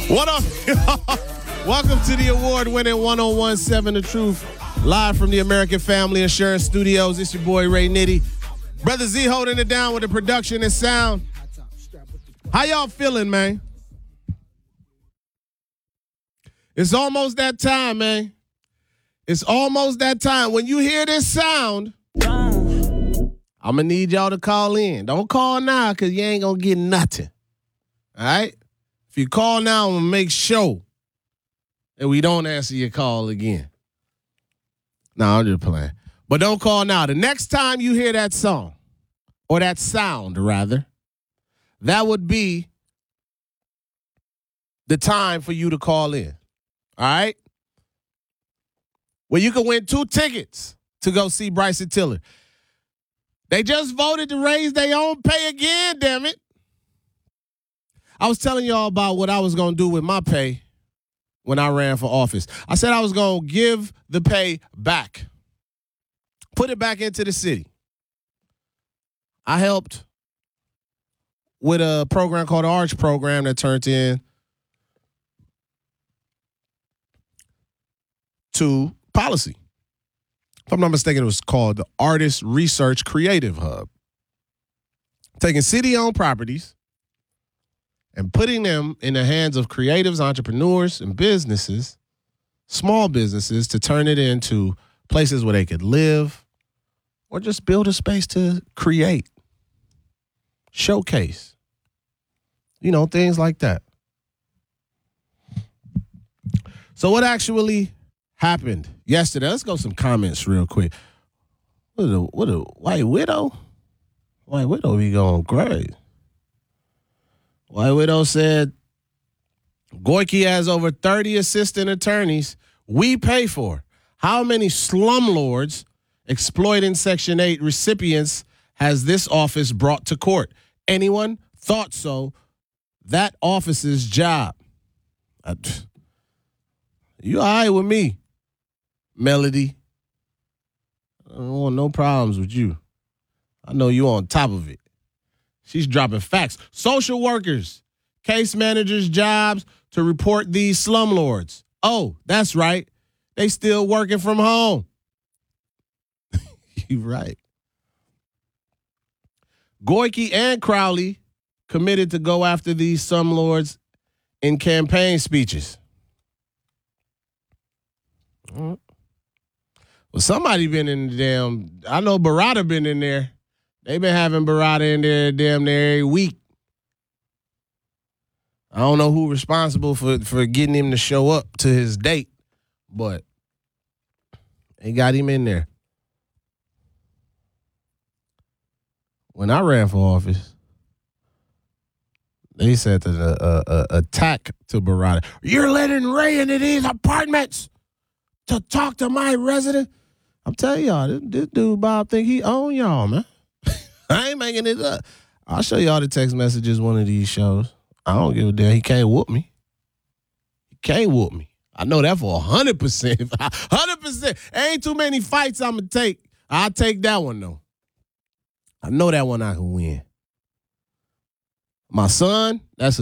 What up, y'all? Welcome to the award-winning 1017 The Truth, live from the American Family Insurance Studios. It's your boy, Ray Nitty. Brother Z holding it down with the production and sound. How y'all feeling, man? It's almost that time, man. It's almost that time. When you hear this sound, I'm going to need y'all to call in. Don't call now because you ain't going to get nothing. All right? If you call now, I'm going to make sure that we don't answer your call again. No, I'm just playing. But don't call now. The next time you hear that song, or that sound, rather, that would be the time for you to call in. All right? Well, you can win 2 tickets to go see Bryson Tiller. They just voted to raise their own pay again, damn it. I was telling y'all about what I was going to do with my pay when I ran for office. I said I was going to give the pay back, put it back into the city. I helped with a program called the Arch Program that turned in to policy. If I'm not mistaken, it was called the Artist Research Creative Hub. Taking city-owned properties and putting them in the hands of creatives, entrepreneurs, and businesses, small businesses, to turn it into places where they could live or just build a space to create, showcase, things like that. So what actually happened yesterday? Let's go some comments real quick. What a white widow? White widow be going great. White Widow said, Goyke has over 30 assistant attorneys we pay for. How many slumlords exploiting Section 8 recipients has this office brought to court? Anyone thought so? That office's job. You all right with me, Melody? I don't want no problems with you. I know you on top of it. She's dropping facts. Social workers, case managers' jobs to report these slumlords. Oh, that's right. They still working from home. You're right. Goyke and Crowley committed to go after these slumlords in campaign speeches. Well, somebody been in the damn, I know Barada been in there. They've been having Barada in there damn near every week. I don't know who responsible for getting him to show up to his date, but they got him in there. When I ran for office, they said that the attack to Barada, you're letting Ray into these apartments to talk to my resident. I'm telling y'all, this dude Bob think he own y'all, man. I ain't making it up. I'll show y'all the text messages one of these shows. I don't give a damn. He can't whoop me. He can't whoop me. I know that for 100%. 100%. Ain't too many fights I'm going to take. I'll take that one, though. I know that one I can win. My son, that's